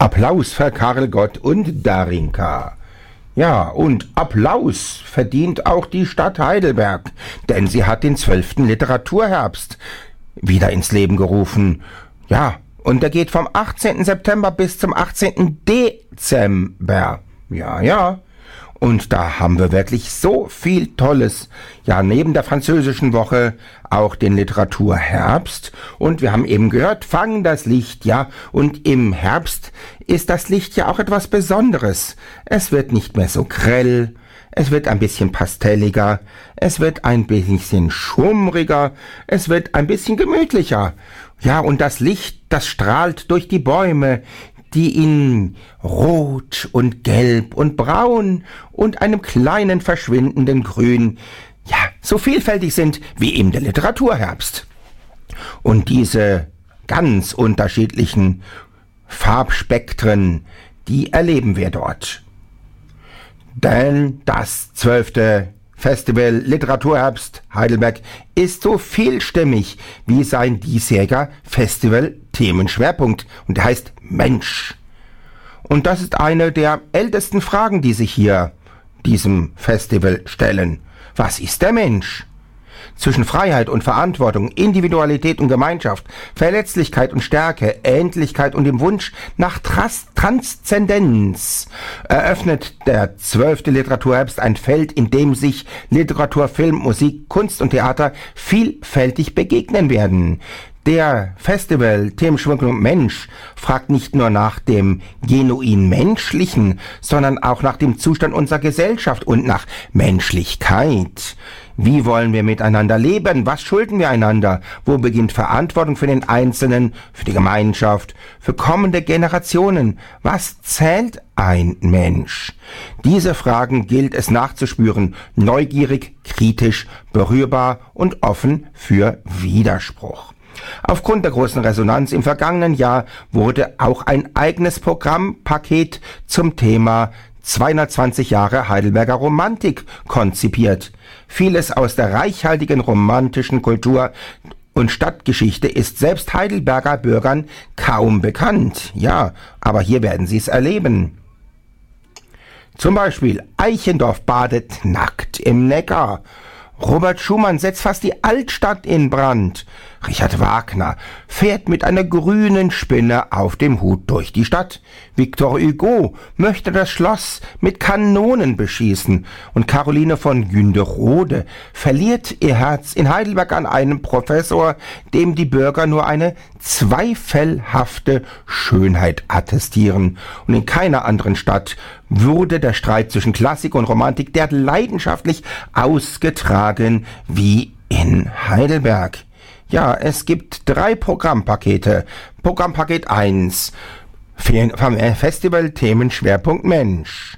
Applaus für Karel Gott und Darinka. Ja, und Applaus verdient auch die Stadt Heidelberg, denn sie hat den 12. Literaturherbst wieder ins Leben gerufen. Ja, und der geht vom 18. September bis zum 18. Dezember. Ja. Und da haben wir wirklich so viel Tolles. Ja, neben der französischen Woche auch den Literaturherbst. Und wir haben eben gehört, Fang das Licht, ja. Und im Herbst ist das Licht ja auch etwas Besonderes. Es wird nicht mehr so grell. Es wird ein bisschen pastelliger. Es wird ein bisschen schummriger. Es wird ein bisschen gemütlicher. Ja, und das Licht, das strahlt durch die Bäume, die in Rot und Gelb und Braun und einem kleinen verschwindenden Grün, ja, so vielfältig sind wie eben der Literaturherbst. Und diese ganz unterschiedlichen Farbspektren, die erleben wir dort. Denn das 12. Festival Literaturherbst Heidelberg ist so vielstimmig wie sein diesjähriger Festival-Themenschwerpunkt und der heißt Mensch. Und das ist eine der ältesten Fragen, die sich hier diesem Festival stellen. Was ist der Mensch? Zwischen Freiheit und Verantwortung, Individualität und Gemeinschaft, Verletzlichkeit und Stärke, Endlichkeit und dem Wunsch nach Transzendenz eröffnet der 12. Literaturherbst ein Feld, in dem sich Literatur, Film, Musik, Kunst und Theater vielfältig begegnen werden. Der Festival-Themenschwerpunkt Mensch fragt nicht nur nach dem genuin Menschlichen, sondern auch nach dem Zustand unserer Gesellschaft und nach Menschlichkeit. Wie wollen wir miteinander leben? Was schulden wir einander? Wo beginnt Verantwortung für den Einzelnen, für die Gemeinschaft, für kommende Generationen? Was zählt ein Mensch? Diese Fragen gilt es nachzuspüren, neugierig, kritisch, berührbar und offen für Widerspruch. Aufgrund der großen Resonanz im vergangenen Jahr wurde auch ein eigenes Programmpaket zum Thema 220 Jahre Heidelberger Romantik konzipiert. Vieles aus der reichhaltigen romantischen Kultur und Stadtgeschichte ist selbst Heidelberger Bürgern kaum bekannt. Ja, aber hier werden sie es erleben. Zum Beispiel Eichendorff badet nackt im Neckar. Robert Schumann setzt fast die Altstadt in Brand. Richard Wagner fährt mit einer grünen Spinne auf dem Hut durch die Stadt. Victor Hugo möchte das Schloss mit Kanonen beschießen. Und Caroline von Günderode verliert ihr Herz in Heidelberg an einem Professor, dem die Bürger nur eine zweifelhafte Schönheit attestieren. Und in keiner anderen Stadt wurde der Streit zwischen Klassik und Romantik derart leidenschaftlich ausgetragen wie in Heidelberg. Ja, es gibt 3 Programmpakete. Programmpaket 1, Festival Themenschwerpunkt Mensch.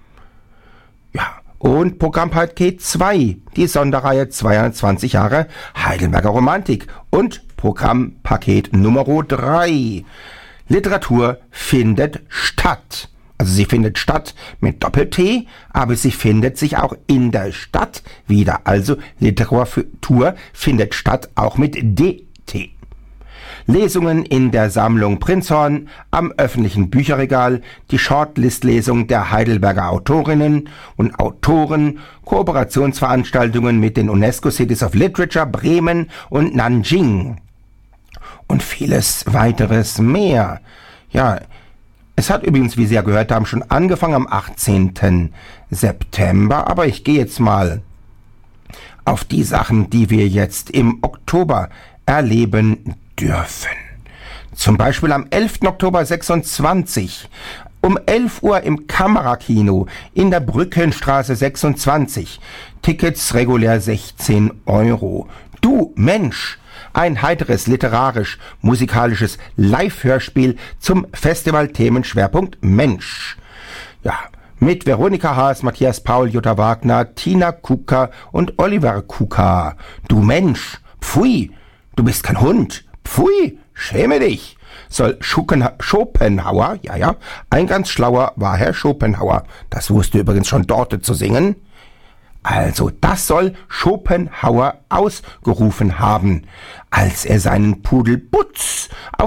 Ja, und Programmpaket 2, die Sonderreihe 220 Jahre Heidelberger Romantik. Und Programmpaket Nummer 3, Literatur findet statt. Also sie findet statt mit Doppel-T, aber sie findet sich auch in der Stadt wieder. Also Literatur findet statt auch mit DT. Lesungen in der Sammlung Prinzhorn, am öffentlichen Bücherregal, die Shortlist-Lesung der Heidelberger Autorinnen und Autoren, Kooperationsveranstaltungen mit den UNESCO Cities of Literature Bremen und Nanjing und vieles weiteres mehr. Ja, es hat übrigens, wie Sie ja gehört haben, schon angefangen am 18. September, aber ich gehe jetzt mal auf die Sachen, die wir jetzt im Oktober erleben dürfen. Zum Beispiel am 11. Oktober 26 um 11 Uhr im Kamerakino in der Brückenstraße 26. Tickets regulär 16 Euro. Du Mensch! Ein heiteres literarisch-musikalisches Live-Hörspiel zum Festival-Themenschwerpunkt Mensch. Ja, mit Veronika Haas, Matthias Paul, Jutta Wagner, Tina Kuka und Oliver Kuka. Du Mensch, pfui, du bist kein Hund, pfui, schäme dich, soll Schopenhauer, ein ganz schlauer war Herr Schopenhauer, das wusste übrigens schon Dorte zu singen. Also das soll Schopenhauer ausgerufen haben, als er seinen Pudel Butz aufs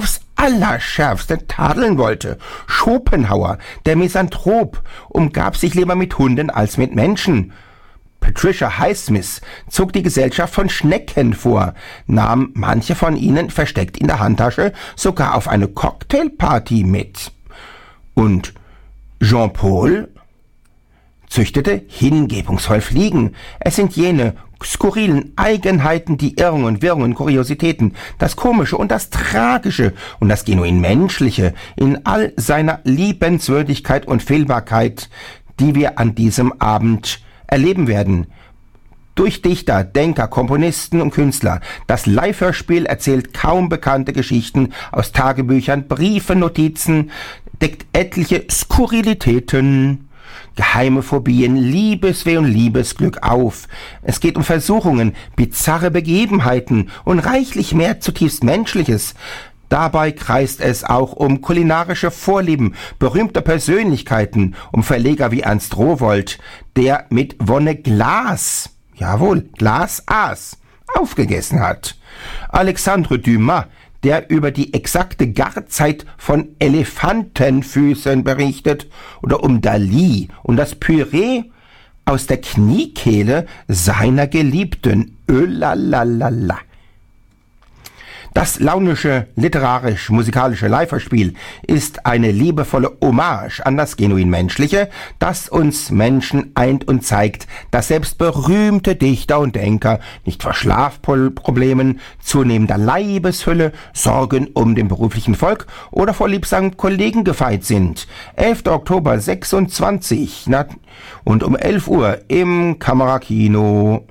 Allerschärfsten tadeln wollte. Schopenhauer, der Misanthrop, umgab sich lieber mit Hunden als mit Menschen. Patricia Highsmith zog die Gesellschaft von Schnecken vor, nahm manche von ihnen versteckt in der Handtasche sogar auf eine Cocktailparty mit. Und Jean-Paul züchtete hingebungsvoll Fliegen. Es sind jene skurrilen Eigenheiten, die Irrungen, Wirrungen, Kuriositäten, das Komische und das Tragische und das genuin Menschliche in all seiner Liebenswürdigkeit und Fehlbarkeit, die wir an diesem Abend erleben werden. Durch Dichter, Denker, Komponisten und Künstler. Das Live-Hörspiel erzählt kaum bekannte Geschichten aus Tagebüchern, Briefen, Notizen, deckt etliche Skurrilitäten, geheime Phobien, Liebesweh und Liebesglück auf. Es geht um Versuchungen, bizarre Begebenheiten und reichlich mehr zutiefst Menschliches. Dabei kreist es auch um kulinarische Vorlieben berühmter Persönlichkeiten, um Verleger wie Ernst Rowohlt, der mit Wonne Glas, jawohl, Glasaas, aufgegessen hat. Alexandre Dumas, der über die exakte Garzeit von Elefantenfüßen berichtet, oder um Dali und das Püree aus der Kniekehle seiner Geliebten. Ölalalala. Das launische, literarisch-musikalische Live-Hörspiel ist eine liebevolle Hommage an das genuin Menschliche, das uns Menschen eint und zeigt, dass selbst berühmte Dichter und Denker nicht vor Schlafproblemen, zunehmender Leibeshülle, Sorgen um den beruflichen Volk oder vor liebsamen Kollegen gefeit sind. 11. Oktober 26 und um 11 Uhr im Kamerakino.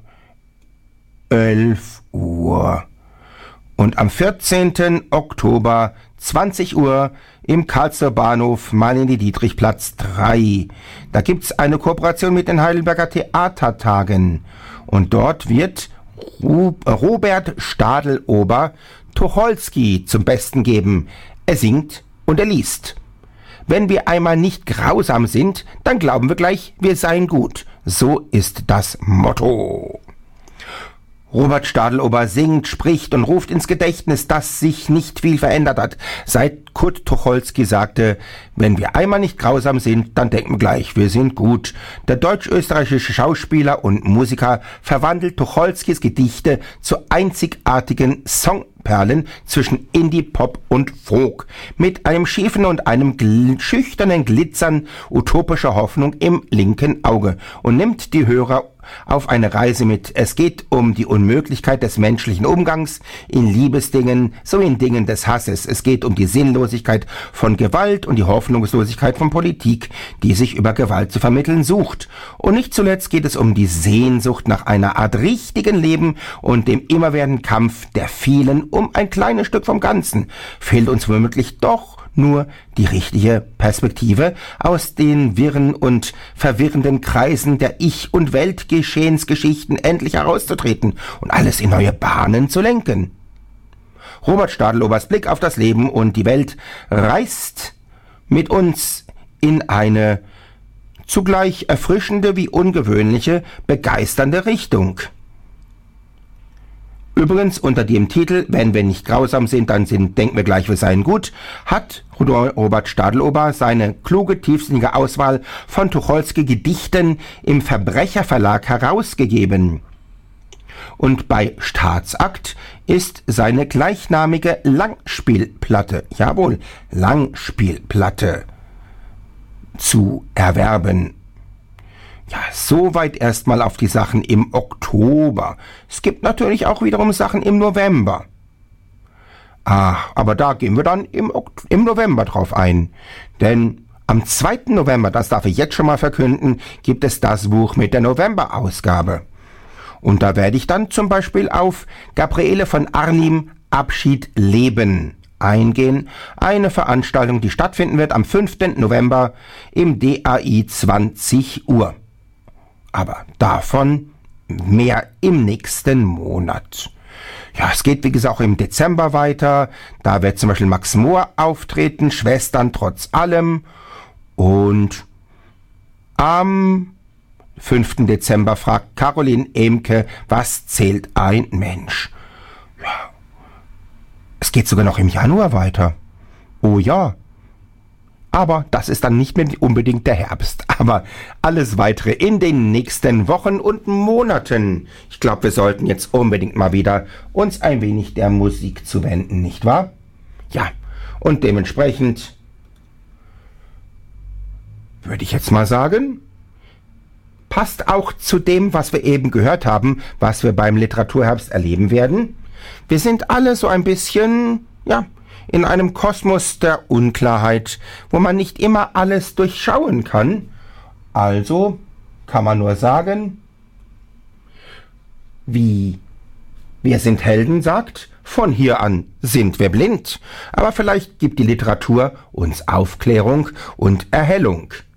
11 Uhr. Und am 14. Oktober 20 Uhr im Karlsruher Bahnhof Marlene-Dietrich-Platz 3. Da gibt's eine Kooperation mit den Heidelberger Theatertagen. Und dort wird Robert Stadelober Tucholsky zum Besten geben. Er singt und er liest. Wenn wir einmal nicht grausam sind, dann glauben wir gleich, wir seien gut. So ist das Motto. Robert Stadelober singt, spricht und ruft ins Gedächtnis, dass sich nicht viel verändert hat, seit Kurt Tucholsky sagte, wenn wir einmal nicht grausam sind, dann denken wir gleich, wir sind gut. Der deutsch-österreichische Schauspieler und Musiker verwandelt Tucholskys Gedichte zu einzigartigen Songperlen zwischen Indie, Pop und Folk, mit einem schiefen und einem schüchternen Glitzern utopischer Hoffnung im linken Auge und nimmt die Hörer auf eine Reise mit. Es geht um die Unmöglichkeit des menschlichen Umgangs in Liebesdingen sowie in Dingen des Hasses. Es geht um die Sinnlosigkeit von Gewalt und die Hoffnungslosigkeit von Politik, die sich über Gewalt zu vermitteln sucht. Und nicht zuletzt geht es um die Sehnsucht nach einer Art richtigen Leben und dem immerwährenden Kampf der vielen um ein kleines Stück vom Ganzen. Fehlt uns womöglich doch nur die richtige Perspektive, aus den wirren und verwirrenden Kreisen der Ich- und Weltgeschehensgeschichten endlich herauszutreten und alles in neue Bahnen zu lenken. Robert Stadelobers Blick auf das Leben und die Welt reißt mit uns in eine zugleich erfrischende wie ungewöhnliche, begeisternde Richtung. Übrigens unter dem Titel »Wenn wir nicht grausam sind, dann denken wir gleich, wir seien gut« hat Robert Stadelober seine kluge, tiefsinnige Auswahl von Tucholsky Gedichten im Verbrecherverlag herausgegeben. Und bei Staatsakt ist seine gleichnamige Langspielplatte, jawohl, Langspielplatte, zu erwerben. Ja, soweit erstmal auf die Sachen im Oktober. Es gibt natürlich auch wiederum Sachen im November. Aber da gehen wir dann im November drauf ein. Denn am 2. November, das darf ich jetzt schon mal verkünden, gibt es das Buch mit der November-Ausgabe. Und da werde ich dann zum Beispiel auf Gabriele von Arnim Abschied leben eingehen. Eine Veranstaltung, die stattfinden wird am 5. November im DAI 20 Uhr. Aber davon mehr im nächsten Monat. Ja, es geht wie gesagt auch im Dezember weiter. Da wird zum Beispiel Max Mohr auftreten, Schwestern trotz allem. Und am 5. Dezember fragt Caroline Emke, was zählt ein Mensch? Ja, es geht sogar noch im Januar weiter. Oh ja. Aber das ist dann nicht mehr unbedingt der Herbst. Aber alles Weitere in den nächsten Wochen und Monaten. Ich glaube, wir sollten jetzt unbedingt mal wieder uns ein wenig der Musik zuwenden, nicht wahr? Ja, und dementsprechend würde ich jetzt mal sagen, passt auch zu dem, was wir eben gehört haben, was wir beim Literaturherbst erleben werden. Wir sind alle so ein bisschen, ja, in einem Kosmos der Unklarheit, wo man nicht immer alles durchschauen kann. Also kann man nur sagen, wie Wir sind Helden sagt, von hier an sind wir blind. Aber vielleicht gibt die Literatur uns Aufklärung und Erhellung.